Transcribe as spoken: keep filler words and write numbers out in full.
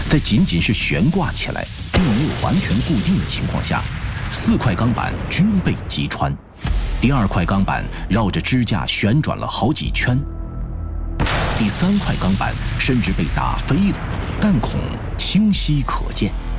在仅仅是悬挂起来，并没有完全固定的情况下，四块钢板均被击穿。第二块钢板绕着支架旋转了好几圈，第三块钢板甚至被打飞了，弹孔清晰可见。